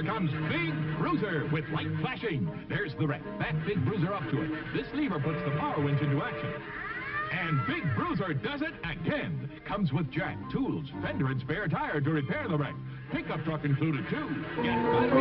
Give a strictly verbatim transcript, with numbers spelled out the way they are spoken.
Here comes Big Bruiser with light flashing. There's the wreck. Back Big Bruiser up to it. This lever puts the power winch into action. And Big Bruiser does it again. Comes with jack, tools, fender, and spare tire to repair the wreck. Pickup truck included, too. Get battery